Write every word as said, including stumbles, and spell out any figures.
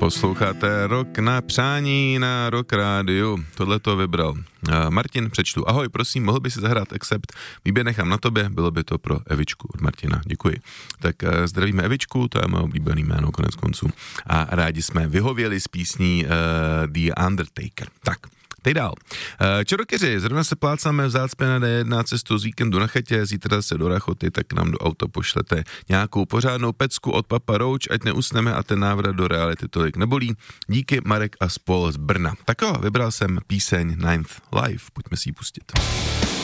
Posloucháte Rock na přání na Rock Rádiu. Tohle to vybral uh, Martin, přečtu. Ahoj, prosím, mohl by si zahrát Accept? Výběr nechám na tobě, bylo by to pro Evičku od Martina. Děkuji. Tak uh, zdravíme Evičku, to je moje oblíbený jméno konec konců. A rádi jsme vyhověli z písní uh, The Undertaker. Tak. Teď dál. Čorokeři, zrovna se plácáme v zácpě na D jedna cestu z víkendu na chatě, zítra se do Rachoty, tak nám do auta pošlete nějakou pořádnou pecku od Papa Roach, ať neusneme a ten návrat do reality tolik nebolí. Díky, Marek a spol z Brna. Tak jo, vybral jsem píseň Ninth Life, pojďme si ji pustit.